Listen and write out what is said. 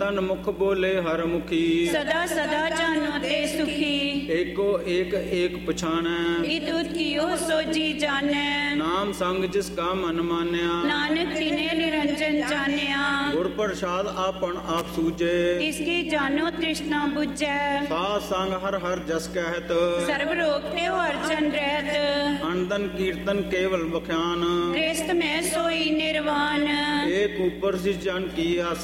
ਜन मुख बोले हर मुखी, सदा सदा जानो ते सुखी। एको एक एक पछाणै, इत उत कियो सोजी जाने। नाम संग जिसका मन मान्या, नानक तिने निरंजन जानिया। गुर प्रसाद आपन आप सूझे, इसकी जानो तृष्णा बुझै। साध संग हर हर जस कहत, सर्व रोग ते अर्चन रहत। अनदन कीर्तन केवल बख्यान, गृहस्थ में सोई निर्वाण। एक ऊपर से जन की आस